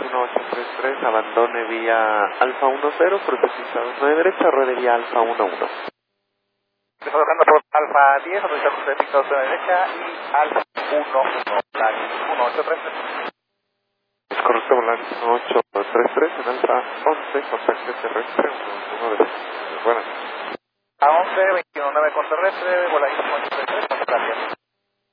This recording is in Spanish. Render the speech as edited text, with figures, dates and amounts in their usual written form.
1833, abandone vía Alfa 10, cruce pisado 9 derecha, ruede vía Alfa 11. Estoy tocando por Alfa 10, autoriza cruce pisado 9 derecha y Alfa 11, Black 1833. Es correcto, Black 1833, en Alfa 11, contacto terrestre 119. Buenas. A 11, 21.9 con terrestre, voladísimo 83.